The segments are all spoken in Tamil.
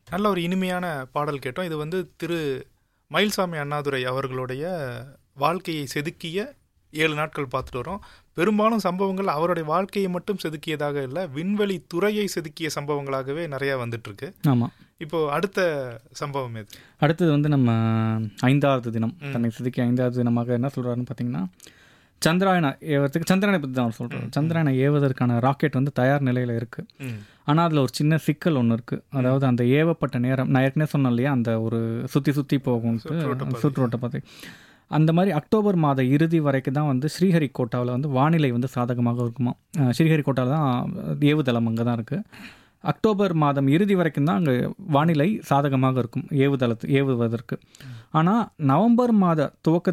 நல்ல ஒரு இனிமையான பாடல் கேட்டோம். இது வந்து திரு மயில்சாமி அண்ணாதுரை அவர்களுடைய வாழ்க்கையை செதுக்கிய 7 நாட்கள் பார்த்துட்டு வரோம். பெரும்பாலும் சம்பவங்கள் அவருடைய வாழ்க்கையை மட்டும் செதுக்கியதாக இல்லை, விண்வெளி துறையை செதுக்கிய சம்பவங்களாகவே நிறையா வந்துட்டுருக்கு. ஆமாம். இப்போது அடுத்த சம்பவம் எது? அடுத்தது வந்து நம்ம 5வது தினம், தன்னை செதுக்கிய 5வது தினமாக என்ன சொல்கிறாருன்னு பார்த்தீங்கன்னா, சந்திராயனை ஏவறதுக்கு, சந்திரனை பற்றி தான் அவர் சொல்கிறார். சந்திராயனை ஏவதற்கான ராக்கெட் வந்து தயார் நிலையில் இருக்குது. ஆனால் அதில் ஒரு சின்ன சிக்கல் ஒன்று இருக்குது. அதாவது அந்த ஏவப்பட்ட நேரம், நான் ஏற்கனவே சொன்னேன் இல்லையா, அந்த ஒரு சுற்றி போகும்ட்டு சுற்றுவட்ட பாதை, அந்த மாதிரி அக்டோபர் மாத இறுதி வரைக்கும் தான் வந்து ஸ்ரீஹரிகோட்டாவில் வந்து வானிலை வந்து சாதகமாக இருக்குமா. ஸ்ரீஹரிகோட்டாவில் தான் ஏவுதளம் அங்கே தான் இருக்குது. அக்டோபர் மாதம் இறுதி வரைக்கும் தான் அங்கே வானிலை சாதகமாக இருக்கும் ஏவுவதற்கு. ஆனால் நவம்பர் மாத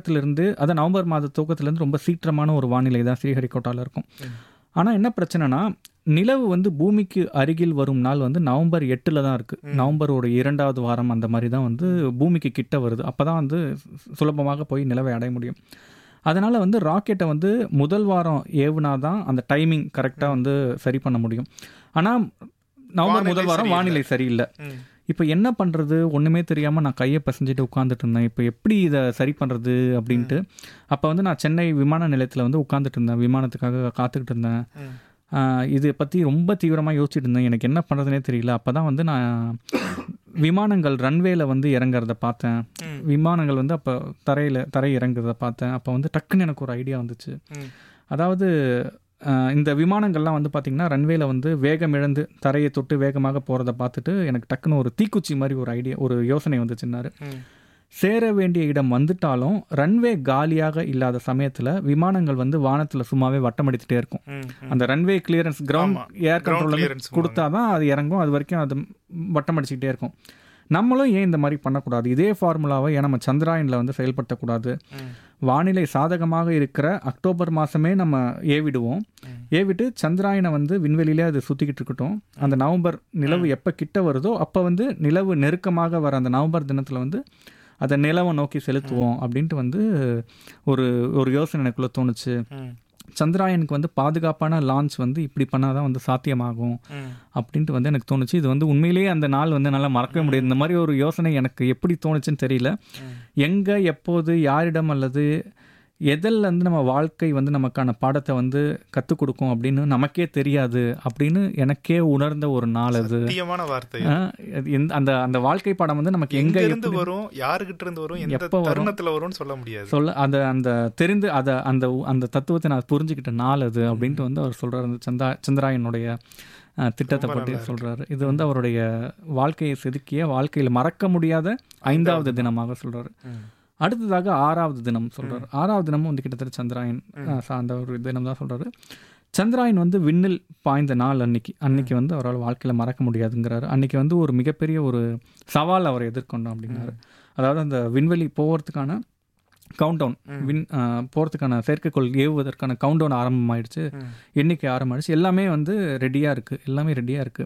துவக்கத்திலிருந்து ரொம்ப சீற்றமான ஒரு வானிலை தான் ஸ்ரீஹரிகோட்டாவில் இருக்கும். ஆனால் என்ன பிரச்சனைனா, நிலவு வந்து பூமிக்கு அருகில் வரும் நாள் வந்து நவம்பர் 8 தான் இருக்குது. நவம்பரோட 2வது வாரம் அந்த மாதிரி தான் வந்து பூமிக்கு கிட்ட வருது. அப்போ தான் வந்து சுலபமாக போய் நிலவை அடைய முடியும். அதனால் வந்து ராக்கெட்டை வந்து முதல் வாரம் ஏவுனா தான் அந்த டைமிங் கரெக்டாக வந்து சரி பண்ண முடியும். ஆனால் நவம்பர் முதல் வாரம் வானிலை சரியில்லை. இப்போ என்ன பண்ணுறது ஒன்றுமே தெரியாமல் நான் கையை பசஞ்சிட்டு உட்காந்துட்டு இருந்தேன். இப்போ எப்படி இதை சரி பண்ணுறது அப்படின்ட்டு. அப்போ வந்து நான் சென்னை விமான நிலையத்தில் வந்து உட்காந்துட்டு இருந்தேன், விமானத்துக்காக காத்துக்கிட்டு இருந்தேன். இதை பற்றி ரொம்ப தீவிரமாக யோசிச்சுட்டு இருந்தேன், எனக்கு என்ன பண்ணுறதுனே தெரியல. அப்போ தான் வந்து நான் விமானங்கள் ரன்வேல வந்து இறங்குறத பார்த்தேன். விமானங்கள் வந்து அப்போ தரை இறங்குறத பார்த்தேன். அப்போ வந்து டக்குன்னு எனக்கு ஒரு ஐடியா வந்துச்சு. அதாவது இந்த விமானங்கள்லாம் வந்து பார்த்திங்கன்னா ரன்வேல வந்து வேகம் இழந்து தரையை தொட்டு வேகமாக போகிறத பார்த்துட்டு எனக்கு டக்குன்னு ஒரு தீக்குச்சி மாதிரி ஒரு யோசனை வந்துச்சுன்னாரு. சேர வேண்டிய இடம் வந்துட்டாலும் ரன்வே காலியாக இல்லாத சமயத்தில் விமானங்கள் வந்து வானத்தில் சும்மாவே வட்டமடித்துட்டே இருக்கும். அந்த ரன்வே கிளியரன்ஸ், கிரவுண்ட் ஏர் கண்ட்ரோல் கொடுத்தா தான் அது இறங்கும். அது வரைக்கும் அது வட்டமடிச்சுக்கிட்டே இருக்கும். நம்மளும் ஏன் இந்த மாதிரி பண்ணக்கூடாது? இதே ஃபார்முலாவை ஏன் நம்ம சந்திராயனில் வந்து செயல்படுத்தக்கூடாது? வானிலை சாதகமாக இருக்கிற அக்டோபர் மாதமே நம்ம ஏவிட்டு சந்திராயனை வந்து விண்வெளியிலே அது சுற்றிக்கிட்டு இருக்கட்டும். அந்த நவம்பர் நிலவு எப்போ கிட்ட வருதோ அப்போ வந்து நிலவு நெருக்கமாக வர அந்த நவம்பர் தினத்தில் வந்து அதை நிலவை நோக்கி செலுத்துவோம் அப்படின்ட்டு வந்து ஒரு யோசனை எனக்குள்ளே தோணுச்சு. சந்திராயனுக்கு வந்து பாதுகாப்பான லான்ச் வந்து இப்படி பண்ணால் தான் வந்து சாத்தியமாகும் அப்படின்ட்டு வந்து எனக்கு தோணுச்சு. இது வந்து உண்மையிலேயே அந்த நாள் வந்து நல்லா மறக்கவே முடியாது. இந்த மாதிரி ஒரு யோசனை எனக்கு எப்படி தோணுச்சுன்னு தெரியல. எங்கே, எப்போது, யாரிடம் அல்லது எதில் வந்து நம்ம வாழ்க்கை வந்து நமக்கான பாடத்தை வந்து கற்றுக் கொடுக்கும் அப்படின்னு நமக்கே தெரியாது அப்படின்னு எனக்கே உணர்ந்த ஒரு நாள் அது. முக்கியமான வார்த்தை. அந்த வாழ்க்கை பாடம் வந்து நமக்கு எங்கே இருந்து வரும், யாருக்கிட்ட இருந்து வரும், எப்போ தருணத்தில் வரும்னு சொல்ல முடியாது. அந்த தெரிந்து அந்த தத்துவத்தை நான் புரிஞ்சுக்கிட்ட நாள் அது அப்படின்ட்டு வந்து அவர் சொல்கிறார். அந்த சந்திராயனுடைய திட்டத்தை பற்றி சொல்கிறாரு. இது வந்து அவருடைய வாழ்க்கையை செதுக்கிய, வாழ்க்கையில் மறக்க முடியாத 5வது தினமாக சொல்கிறாரு. அடுத்ததாக 6வது தினம் சொல்கிறார். 6வது தினமும் வந்து கிட்டத்தட்ட சந்திராயன் சார்ந்த ஒரு தினம் தான் சொல்கிறாரு. சந்திராயன் வந்து விண்ணில் பாய்ந்த நாள் அன்னைக்கு வந்து அவரால் வாழ்க்கையில் மறக்க முடியாதுங்கிறாரு. அன்றைக்கி வந்து ஒரு மிகப்பெரிய ஒரு சவால் அவரை எதிர்கொண்டோம் அப்படின்னாரு. அதாவது அந்த விண்வெளி போகிறதுக்கான கவுண்டவுன், போகிறதுக்கான செயற்கைக்கோள் ஏவுவதற்கான கவுண்டவுன் ஆரம்பமாயிடுச்சு, எண்ணிக்கை ஆரம்பமாயிடுச்சு. எல்லாமே வந்து ரெடியாக இருக்குது.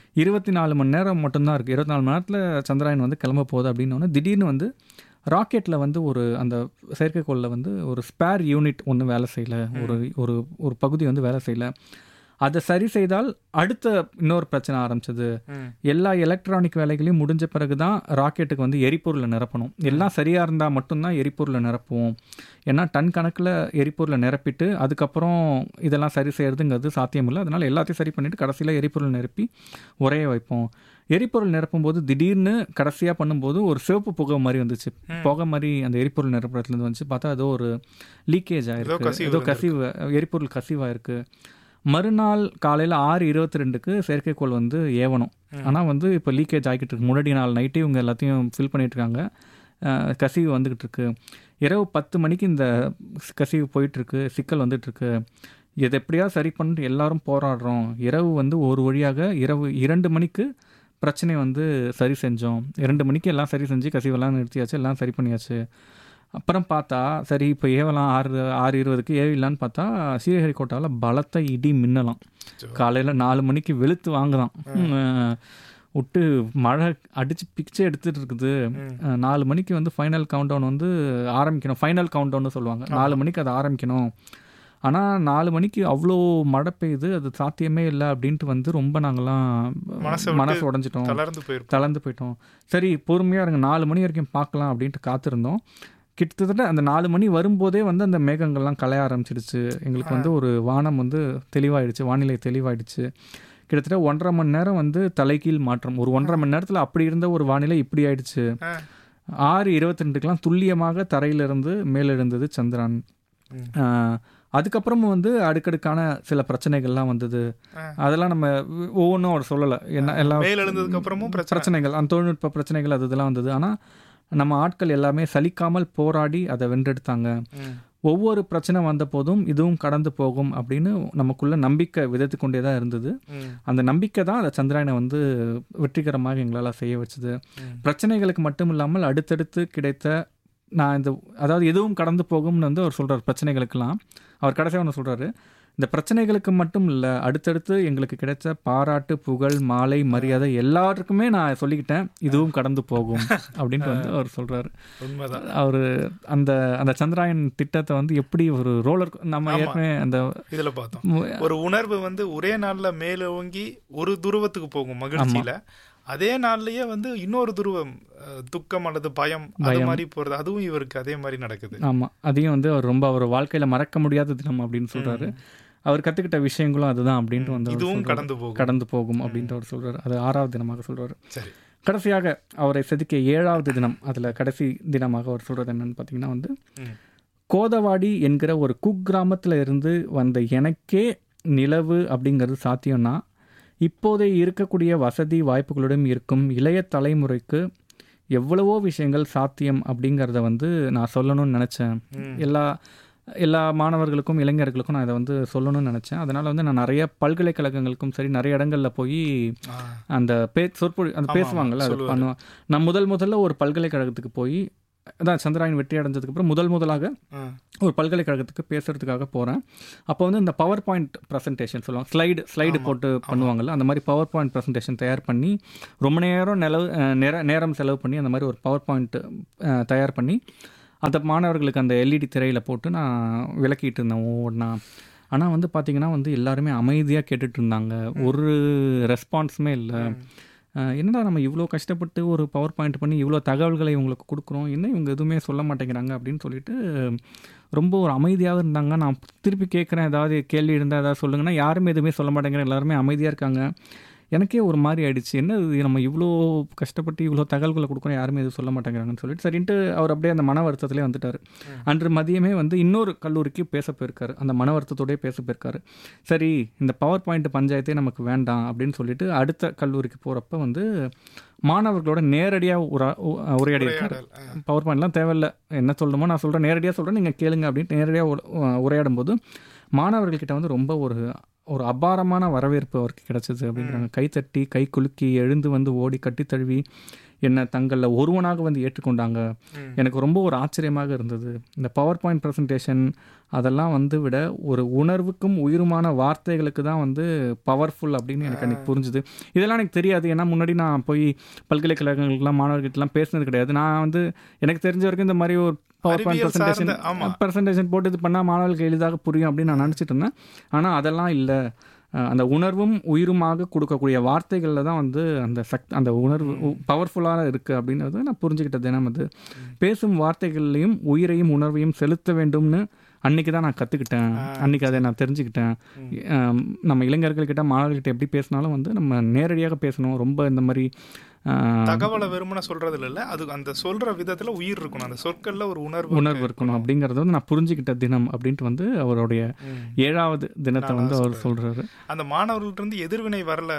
24 மணி நேரம் மட்டும்தான் இருக்குது. 24 மணி நேரத்தில் சந்திராயன் வந்து கிளம்ப போகுது அப்படின்னோடனே திடீர்னு வந்து ராக்கெட்டில் வந்து அந்த செயற்கைக்கோளில் வந்து ஒரு ஸ்பேர் யூனிட் ஒன்று வேலை செய்யலை, ஒரு பகுதி வந்து வேலை செய்யலை. அதை சரி செய்தால் அடுத்த இன்னொரு பிரச்சனை ஆரம்பிச்சது. எல்லா எலக்ட்ரானிக் வேலைகளையும் முடிஞ்ச பிறகு தான் ராக்கெட்டுக்கு வந்து எரிபொருளை நிரப்பணும். எல்லாம் சரியாக இருந்தால் மட்டும்தான் எரிபொருளை நிரப்புவோம். ஏன்னா டன் கணக்கில் எரிபொருளை நிரப்பிட்டு அதுக்கப்புறம் இதெல்லாம் சரி செய்கிறதுங்கிறது சாத்தியமில்லை. அதனால் எல்லாத்தையும் சரி பண்ணிவிட்டு கடைசியில் எரிபொருள் நிரப்பி உரைய வைப்போம். எரிபொருள் நிரப்பும் போது திடீர்னு கடைசியாக பண்ணும்போது ஒரு சிவப்பு புகை மாதிரி வந்துச்சு. புகை மாதிரி அந்த எரிபொருள் நிரப்புறதுலேருந்து வந்துச்சு. பார்த்தா ஏதோ ஒரு லீக்கேஜ் ஆகிருக்கு, ஏதோ எரிபொருள் கசிவாயிருக்கு. மறுநாள் காலையில் 6:22க்கு செயற்கைக்கோள் வந்து ஏவணும். ஆனால் வந்து இப்போ லீக்கேஜ் ஆகிக்கிட்டு இருக்கு. முன்னாடி நாள் நைட்டே இவங்க எல்லாத்தையும் ஃபில் பண்ணிகிட்ருக்காங்க. கசிவு வந்துக்கிட்டு இருக்கு. இரவு 10 மணிக்கு இந்த கசிவு போயிட்டுருக்கு, சிக்கல் வந்துட்டுருக்கு. இதை எப்படியாவது சரி பண்ணிட்டு எல்லாரும் போராடுறோம். இரவு வந்து ஒரு வழியாக இரவு 2 மணிக்கு பிரச்சனை வந்து சரி செஞ்சோம். 2 மணிக்கு எல்லாம் சரி செஞ்சு கசிவெல்லாம் நிறுத்தியாச்சு, எல்லாம் சரி பண்ணியாச்சு. அப்புறம் பார்த்தா சரி இப்போ ஏவலாம் 6:20க்கு ஏவிடலான்னு பார்த்தா ஸ்ரீஹரிகோட்டாவில் பலத்த இடி மின்னலாம். காலையில் 4 மணிக்கு வெளுத்து வாங்குதான் விட்டு மழை அடித்து பிக்சே எடுத்துகிட்டு இருக்குது. 4 மணிக்கு வந்து ஃபைனல் கவுண்டவுன் வந்து ஆரம்பிக்கணும். ஃபைனல் கவுண்டவுன்னு சொல்லுவாங்க. 4 மணிக்கு அது ஆரம்பிக்கணும். ஆனால் 4 மணிக்கு அவ்வளோ மழை பெய்யுது, அது சாத்தியமே இல்லை அப்படின்ட்டு வந்து ரொம்ப நாங்கள்லாம் மனசு உடஞ்சிட்டோம், தளர்ந்து போயிட்டோம். சரி பொறுமையாக இருங்க, 4 மணி வரைக்கும் பார்க்கலாம் அப்படின்ட்டு காத்திருந்தோம். கிட்டத்தட்ட அந்த 4 மணி வரும்போதே வந்து அந்த மேகங்கள்லாம் கலைய ஆரம்பிச்சிடுச்சு. எங்களுக்கு வந்து ஒரு வானம் வந்து தெளிவாயிடுச்சு, வானிலை தெளிவாயிடுச்சு. கிட்டத்தட்ட 1.5 மணி நேரம் வந்து தலைகீழ் மாற்றம். ஒரு 1.5 மணி நேரத்தில் அப்படி இருந்த ஒரு வானிலை இப்படி ஆயிடுச்சு. 6:22க்கெலாம் துல்லியமாக தரையிலிருந்து மேலெழுந்தது சந்திரன். அதுக்கப்புறமும் வந்து அடுக்கடுக்கான சில பிரச்சனைகள்லாம் வந்தது. அதெல்லாம் நம்ம ஒவ்வொன்றும் அவர் சொல்லலை, என்ன எல்லாம் மேலெழுந்ததுக்கப்புறமும் பிரச்சனைகள், அந்த தொழில்நுட்ப பிரச்சனைகள் அது இதெல்லாம் வந்தது. ஆனால் நம்ம ஆட்கள் எல்லாமே சலிக்காமல் போராடி அதை வென்றெடுத்தாங்க. ஒவ்வொரு பிரச்சனை வந்த போதும் இதுவும் கடந்து போகும் அப்படின்னு நமக்குள்ள நம்பிக்கை விதைத்து கொண்டே தான் இருந்தது. அந்த நம்பிக்கை தான் அந்த சந்திராயனை வந்து வெற்றிகரமாக எங்களால் செய்ய வச்சது. பிரச்சனைகளுக்கு மட்டும் இல்லாமல் அடுத்தடுத்து கிடைத்த அதாவது எதுவும் கடந்து போகும்னு வந்து அவர் சொல்கிறார். பிரச்சனைகளுக்கெல்லாம் அவர் கடைசியாக ஒன்று சொல்கிறாரு, இந்த பிரச்சனைகளுக்கு மட்டும் இல்லை, அடுத்தடுத்து எங்களுக்கு கிடைச்ச பாராட்டு, புகழ், மாலை, மரியாதை எல்லாருக்குமே நான் சொல்லிக்கிட்டேன், இதுவும் கடந்து போகும் அப்படின்ட்டு வந்து அவர் சொல்கிறாரு. அவர் அந்த அந்த சந்திராயன் திட்டத்தை வந்து எப்படி ஒரு ரோலர், நம்ம ஏற்கனவே அந்த இதில் பார்த்தோம், ஒரு உணர்வு வந்து ஒரே நாளில் மேலோங்கி ஒரு துருவத்துக்கு போகும் மகிழ்ச்சியில், அதே நாள்லயே வந்து இன்னொரு துருவம் துக்கம் அல்லது பயம் அது மாதிரி போறது, அதுவும் இவருக்கு அதே மாதிரி நடக்குது. ஆமாம், அதையும் வந்து அவர் ரொம்ப அவர் வாழ்க்கையில் மறக்க முடியாத தினம் அப்படின்னு சொல்கிறாரு. அவர் கற்றுக்கிட்ட விஷயங்களும் அதுதான் அப்படின்ட்டு வந்து இதுவும் கடந்து போகும் அப்படின்ட்டு அவர் சொல்கிறார். அது 6வது தினமாக சொல்கிறார். கடைசியாக அவரை செதுக்கிய 7வது தினம், அதில் கடைசி தினமாக அவர் சொல்கிறது என்னன்னு பார்த்தீங்கன்னா வந்து, கோதவாடி என்கிற ஒரு குக்கிராமத்தில் இருந்து வந்த எனக்கே நிலவு அப்படிங்கிறது சாத்தியம்னா, இப்போதே இருக்கக்கூடிய வசதி வாய்ப்புகளுடன் இருக்கும் இளைய தலைமுறைக்கு எவ்வளவோ விஷயங்கள் சாத்தியம் அப்படிங்கிறத வந்து நான் சொல்லணும்னு நினச்சேன். எல்லா மாணவர்களுக்கும் இளைஞர்களுக்கும் நான் இதை வந்து சொல்லணும்னு நினச்சேன். அதனால் வந்து நான் நிறைய பல்கலைக்கழகங்களுக்கும் சரி நிறைய இடங்களில் போய் அந்த சொற்பொழி அந்த பேசுவாங்கள்ல அதை பண்ணுவேன். நான் முதல்ல ஒரு பல்கலைக்கழகத்துக்கு போய் அதான் சந்திராயன் வெற்றி அடைஞ்சதுக்கப்புறம் முதலாக ஒரு பல்கலைக்கழகத்துக்கு பேசுகிறதுக்காக போகிறேன். அப்போ வந்து இந்த பவர் பாயிண்ட் ப்ரெசன்டேஷன் சொல்லுவாங்க, ஸ்லைடு போட்டு பண்ணுவாங்கள்ல, அந்த மாதிரி பவர் பாயிண்ட் ப்ரெசன்டேஷன் தயார் பண்ணி ரொம்ப நேரம் செலவு பண்ணி அந்த மாதிரி ஒரு பவர் பாயிண்ட் தயார் பண்ணி அந்த மாணவர்களுக்கு அந்த எல்இடி திரையில் போட்டு நான் விளக்கிட்டு இருந்தேன் ஒவ்வொன்றா. ஆனால் வந்து பார்த்திங்கன்னா வந்து எல்லாருமே அமைதியாக கேட்டுட்டு இருந்தாங்க, ஒரு ரெஸ்பான்ஸுமே இல்லை. என்னடா நம்ம இவ்வளோ கஷ்டப்பட்டு ஒரு பவர் பாயிண்ட் பண்ணி இவ்வளோ தகவல்களை இவங்களுக்கு கொடுக்குறோம், என்ன இவங்க எதுவுமே சொல்ல மாட்டேங்கிறாங்க அப்படின்னு சொல்லிட்டு ரொம்ப ஒரு அமைதியாக இருந்தாங்க. நான் திருப்பி கேட்குறேன், ஏதாவது கேள்வி இருந்தால் ஏதாவது சொல்லுங்கன்னா யாருமே எதுவுமே சொல்ல மாட்டேங்கிறேன், எல்லாருமே அமைதியாக இருக்காங்க. எனக்கே ஒரு மாதிரி ஆயிடுச்சு, என்ன நம்ம இவ்வளோ கஷ்டப்பட்டு இவ்வளோ தகவல்களை கொடுக்குறோம், யாருமே எதுவும் சொல்ல மாட்டேங்கிறாங்கன்னு சொல்லிட்டு சரின்ட்டு அவர் அப்படியே அந்த மன வருத்தத்திலே வந்துட்டார். அன்று மதியமே வந்து இன்னொரு கல்லூரிக்கு பேச போயிருக்காரு, அந்த மன வருத்தத்தோடய பேச போயிருக்காரு. சரி இந்த பவர் பாயிண்ட் பஞ்சாயத்தே நமக்கு வேண்டாம் அப்படின்னு சொல்லிட்டு அடுத்த கல்லூரிக்கு போகிறப்ப வந்து மாணவர்களோட நேரடியாக உரையாடி இருக்காரு. பவர் பாயிண்ட்லாம் தேவையில்லை, என்ன சொல்லணுமோ நான் சொல்கிறேன், நேரடியாக சொல்கிறேன், நீங்கள் கேளுங்க அப்படின்ட்டு நேரடியாக உரையாடும் போது மாணவர்கள்கிட்ட வந்து ரொம்ப ஒரு அபாரமான வரவேற்பு அவருக்கு கிடச்சிது அப்படிங்கிறாங்க. கைத்தட்டி கை குலுக்கி எழுந்து வந்து ஓடி கட்டி தழுவி என்னை தங்களில் ஒருவனாக வந்து ஏற்றுக்கொண்டாங்க. எனக்கு ரொம்ப ஒரு ஆச்சரியமாக இருந்தது. இந்த பவர் பாயிண்ட் ப்ரெசன்டேஷன் அதெல்லாம் வந்து விட ஒரு உணர்வுக்கும் உயிருமான வார்த்தைகளுக்கு தான் வந்து பவர்ஃபுல் அப்படின்னு எனக்கு அன்றைக்கி புரிஞ்சுது. இதெல்லாம் எனக்கு தெரியாது, ஏன்னா முன்னாடி நான் போய் பல்கலைக்கழகங்களுக்கெல்லாம் மாணவர்கிட்டலாம் பேசினது கிடையாது. நான் வந்து எனக்கு தெரிஞ்ச வரைக்கும் இந்த மாதிரி ஒரு பவர் பாயிண்ட் ப்ரெசன்டேஷன் போட்டு இது பண்ணால் மாணவர்களுக்கு எளிதாக புரியும் அப்படின்னு நான் நினச்சிட்டு இருந்தேன். ஆனால் அதெல்லாம் இல்லை, அந்த உணர்வும் உயிருமாக கொடுக்கக்கூடிய வார்த்தைகளில் தான் வந்து அந்த உணர்வு பவர்ஃபுல்லாக இருக்குது அப்படின்றது நான் புரிஞ்சுக்கிட்ட தினம். அது பேசும் வார்த்தைகள்லையும் உயிரையும் உணர்வையும் செலுத்த வேண்டும்னு அன்றைக்கி தான் நான் கற்றுக்கிட்டேன், அன்றைக்கி அதை நான் தெரிஞ்சுக்கிட்டேன். நம்ம இளைஞர்கள்கிட்ட மாணவர்கள்கிட்ட எப்படி பேசினாலும் வந்து நம்ம நேரடியாக பேசணும். ரொம்ப இந்த மாதிரி தகவலை வெறுமனை சொல்றது இல்லை, அது அந்த சொல்ற விதத்துல உயிர் இருக்கணும், அந்த சொற்கள்ல ஒரு உணர்வு இருக்கணும் அப்படிங்கறது வந்து நான் புரிஞ்சுக்கிட்ட தினம் அப்படின்ட்டு வந்து அவருடைய 7வது தினத்தை வந்து அவர் சொல்றாரு. அந்த மாணவர்கள்ட்ட இருந்து எதிர்வினை வரல,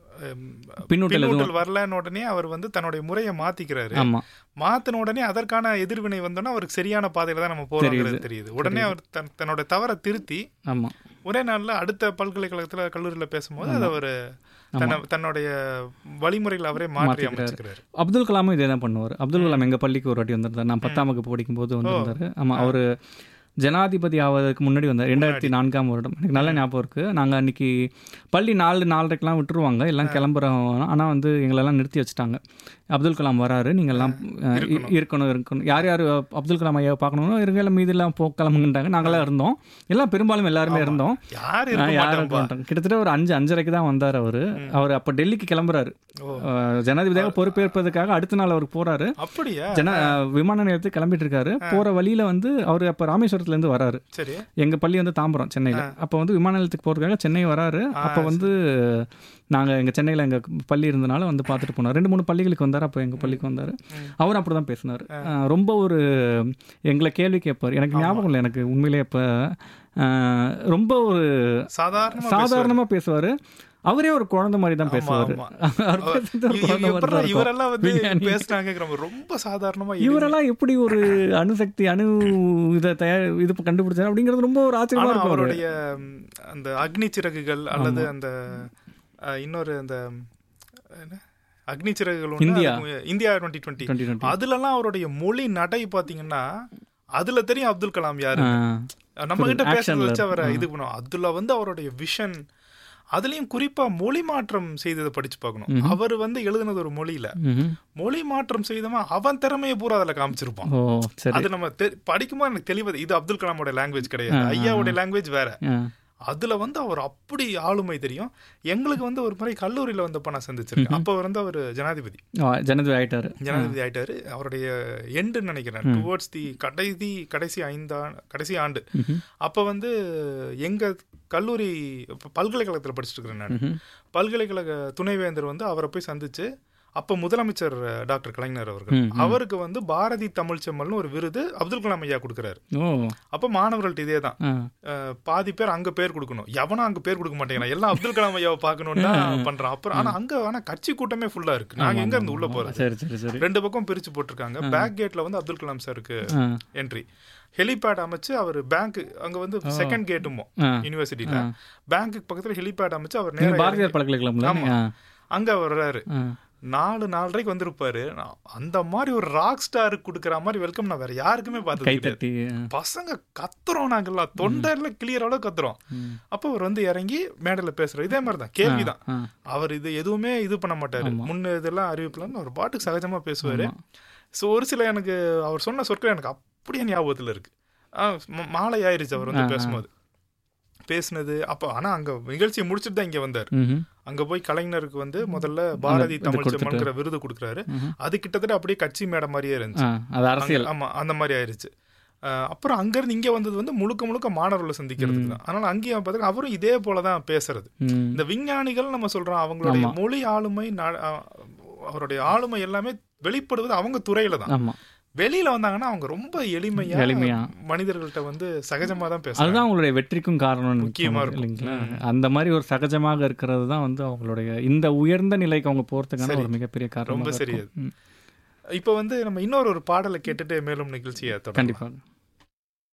பின்னூட்டல் வரலன்னு உடனே அவர் வந்து தன்னுடைய முறையை மாத்திக்கிறாரு. மாத்தின உடனே அதற்கான எதிர்வினை வந்தோன்னா அவருக்கு சரியான பாதையில தான் நம்ம போறோங்கிறது தெரியுது. உடனே அவர் தன்னோட தவறை திருத்தி ஒரே நாள்ல அடுத்த பல்கலைக்கழகத்துல கல்லூரியில பேசும்போது அது அவர் தன்னுடைய வழிமுறைகள் அவரே மாற்றி அமைச்சுக்கிறார். அப்துல் கலாமும் இதே தான் பண்ணுவார். அப்துல் கலாம் எங்கள் பள்ளிக்கு ஒரு வாட்டி வந்திருந்தார், நான் 10ஆம் வகுப்பு படிக்கும்போது வந்திருந்தார். ஆமாம், அவர் ஜனாதிபதி ஆவதற்கு முன்னாடி வந்தார் 2004ஆம் வருடம். எனக்கு நல்ல ஞாபகம் இருக்குது. நாங்கள் அன்றைக்கி பள்ளி 4:30க்கெலாம் விட்டுருவாங்க, எல்லாம் கிளம்புறோம். ஆனால் வந்து எங்களெல்லாம் நிறுத்தி வச்சுட்டாங்க. அப்துல் கலாம் வராரு, நீங்கள்லாம் இருக்கணும். யார் யார் அப்துல் கலாம் ஐயாவை பார்க்கணும்னு இருங்கெல்லாம் மீதெல்லாம் கிளம்புங்கன்றாங்க. நாங்களாம் இருந்தோம், எல்லாம் பெரும்பாலும் எல்லாருமே இருந்தோம். கிட்டத்தட்ட ஒரு 5:30க்கு தான் வந்தார் அவர். அப்போ டெல்லிக்கு கிளம்புறாரு, ஜனாதிபதியாக பொறுப்பேற்பதற்காக. அடுத்த நாள் அவருக்கு போறாரு, விமான நிலையத்துக்கு கிளம்பிட்டு இருக்காரு. போற வழியில வந்து அவர் அப்ப ராமேஸ்வரத்துல இருந்து வராரு. எங்க பள்ளி வந்து தாம்பரம், சென்னையில. அப்ப வந்து விமான நிலையத்துக்கு போறதுக்காக சென்னை வராரு. அப்ப வந்து நாங்க எங்க சென்னையில எங்க பள்ளி இருந்தனால வந்து பார்த்துட்டு போனார். 2-3 பள்ளிகளுக்கு வந்தார். அப்போ எங்க பள்ளிக்கு வந்தாரு. அவரும் அப்படிதான் பேசினார். ரொம்ப ஒரு எங்களை கேள்வி கேட்பார். எனக்கு ஞாபகம் இல்லை, எனக்கு உண்மையிலே இப்ப ரொம்ப ஒரு சாதாரணமா பேசுவாரு. அவரே ஒரு குழந்தை மாதிரி தான் பேசுவாரு. இவரெல்லாம் எப்படி ஒரு அணுசக்தி இதை இது கண்டுபிடிச்சாரு அப்படிங்கிறது ரொம்ப ஒரு ஆச்சரியமா இருக்கும். அவருடைய அந்த அக்னி சிறகுகள் அல்லது அந்த இன்னொரு அந்த அக்னி சிறகுகள் இந்தியா 2020 அதுலலாம் அவருடைய மொழி நடை பாத்தீங்கன்னா அதுல தெரியும் அப்துல் கலாம் யாரு. நம்ம கிட்ட பேசுறத வச்சு அவரை இது பண்ணுவோம். அதுல வந்து அவருடைய விஷன், அதுலயும் குறிப்பா மொழி மாற்றம் செய்ததை படிச்சு பார்க்கணும். அவர் வந்து எழுதுனது ஒரு மொழியில மொழி மாற்றம் செய்தவன் அவன் திறமையை பூரா அதுல காமிச்சிருப்பான். அது நம்ம படிக்கும்போது எனக்கு தெளிவது இது அப்துல் கலாமோட லாங்குவேஜ் கிடையாது, ஐயாவோட லாங்குவேஜ் வேற. அதுல வந்து அவர் அப்படி ஆளுமை தெரியும். எங்களுக்கு வந்து ஒரு முறை கல்லூரியில வந்தப்ப நான் சந்திச்சிருக்கேன். அப்ப வந்து அவர் ஜனாதிபதி ஆயிட்டாரு. அவருடைய எண்டுன்னு நினைக்கிறேன், டுவர்ட்ஸ் தி கடைசி ஆண்டு. அப்ப வந்து எங்க கல்லூரி பல்கலைக்கழகத்தில் படிச்சுட்டு இருக்கிறேன் நான். பல்கலைக்கழக துணைவேந்தர் வந்து அவரை போய் சந்திச்சு, அப்போ முதலமைச்சர் டாக்டர் கலைஞர் அவர்கள் அவருக்கு வந்து பாரதி தமிழ் செம்மல்னு ஒரு விருது அப்துல் கலாம் ஐயா கொடுக்குறாரு. அப்போ மாணவர்கள்ட்ட இதே தான், பாதி பேர் அங்க பேர் கொடுக்கணும், எவனும் அங்க பேர் கொடுக்க மாட்டேங்கிறான், எல்லாம் அப்துல் கலாம் ஐயாவை பார்க்கணும்னு தான் பண்றான். அப்புறம் ஆனா கட்சி கூட்டமே ஃபுல்லா இருக்கு. நாங்க எங்க இருந்து உள்ள போறது, 2 பக்கம் பிரிச்சு போட்டிருக்காங்க. பேக் கேட்ல வந்து அப்துல் கலாம் சாருக்கு என்ட்ரி, ஹெலிபேட் அமைச்சு அவர் பேங்க் அங்க வந்து செகண்ட் கேட்டுமோ யூனிவர்சிட்டியில பேங்க்கு பக்கத்துல ஹெலிபேட் அமைச்சு அவர் நேரா அங்க வர்றாரு. 4:30க்கு வந்திருப்பாரு. அந்த மாதிரி ஒரு ராக் ஸ்டாருக்கு கொடுக்குற மாதிரி வெல்கம் நான் வேற யாருக்குமே பார்த்தது. பசங்க கத்துறோம், நாங்கெல்லாம் தொண்டையில கிளியர் அளவு கத்துறோம். அப்போ அவர் வந்து இறங்கி மேடையில பேசுறோம். இதே மாதிரிதான் கேள்விதான். அவர் இது எதுவுமே இது பண்ண மாட்டாரு, முன்ன இதெல்லாம் அறிவிப்புலன்னு ஒரு பாட்டுக்கு சகஜமா பேசுவாரு. ஸோ ஒரு சில எனக்கு அவர் சொன்ன சொற்கள் எனக்கு அப்படியே ஞாபகத்துல இருக்கு. மாலை ஆயிருச்சு அவர் வந்து பேசுனது அப்போ. ஆனா அங்க நிகழ்ச்சியை முடிச்சுட்டு தான் இங்க வந்தார். அங்க போய் கலைஞருக்கு வந்து முதல்ல பாரதி தமிழ் செம்மல்ங்கிற விருது கொடுக்குறாரு. அது கிட்டத்தட்ட அப்படியே கட்சி மேடை மாதிரியே இருந்துச்சு. ஆமா, அந்த மாதிரி ஆயிருச்சு. அப்புறம் அங்கிருந்து இங்க வந்தது வந்து முழுக்க மாணவர்களை சந்திக்கிறதுக்கு தான். அதனால அங்கேயும் பார்த்தீங்கன்னா அவரும் இதே போலதான் பேசுறது. இந்த விஞ்ஞானிகள் நம்ம சொல்றோம், அவங்களுடைய மொழி ஆளுமை, அவருடைய ஆளுமை எல்லாமே வெளிப்படுவது அவங்க துறையில தான். வெளியில வந்தாங்கன்னா அவங்க ரொம்ப எளிமையா மனிதர்கள்ட்ட வந்து சகஜமா தான் பேசுறாங்க. அதுதான் அவங்களுடைய வெற்றிக்கும் காரணம் முக்கியமா இருக்கு இல்லைங்களா? அந்த மாதிரி ஒரு சகஜமாக இருக்கிறது தான் வந்து அவங்களுடைய இந்த உயர்ந்த நிலைக்கு அவங்க போறதுக்கான ஒரு மிகப்பெரிய காரணம். ரொம்ப சரியாது. இப்ப வந்து நம்ம இன்னொரு பாடலை கேட்டுட்டு மேலும் நிகழ்ச்சியை தொடரலாம். கண்டிப்பா.